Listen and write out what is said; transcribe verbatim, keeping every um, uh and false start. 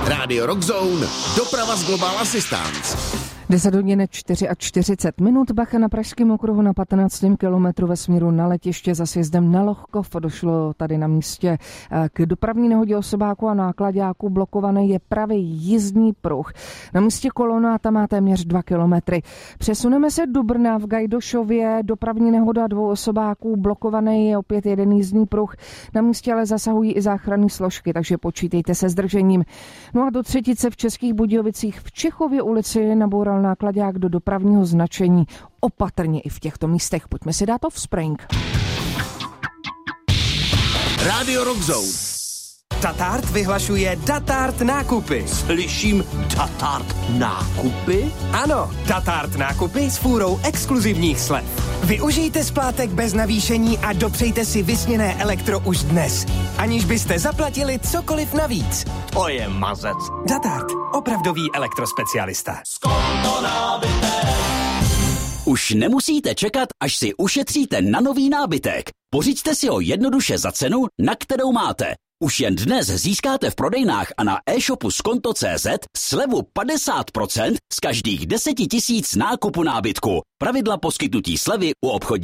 Radio Rock Zone, doprava z Global Assistance. deset hodin čtyřicet čtyři minut, bacha na Pražském okruhu na patnáctém kilometru ve směru na letiště za sjezdem na Lohkov. Došlo tady na místě k dopravní nehodě osobáku a nákladáku. Blokovaný je pravý jízdní pruh. Na místě kolona tam má téměř dva kilometry. Přesuneme se do Brna v Gajdošově. Dopravní nehoda dvou osobáků. Blokovaný je opět jeden jízdní pruh. Na místě ale zasahují i záchranné složky, takže počítejte se zdržením. No a do třetice v Českých Budějovicích v Čechově ulici naboural nákladák do dopravního značení. Opatrně i v těchto místech. Pojďme si dát offspring. Radio Rock Zone. Tatart vyhlašuje Datart nákupy. Slyším Datart nákupy? Ano, Datart nákupy s fůrou exkluzivních slev. Využijte splátek bez navýšení a dopřejte si vysněné elektro už dnes, aniž byste zaplatili cokoliv navíc. To je mazec. Datart, opravdový elektrospecialista. Už nemusíte čekat, až si ušetříte na nový nábytek. Pořiďte si ho jednoduše za cenu, na kterou máte. Už jen dnes získáte v prodejnách a na e-shopu skonto tečka cé zet slevu padesát procent z každých deseti tisíc nákupu nábytku. Pravidla poskytnutí slevy u obchodní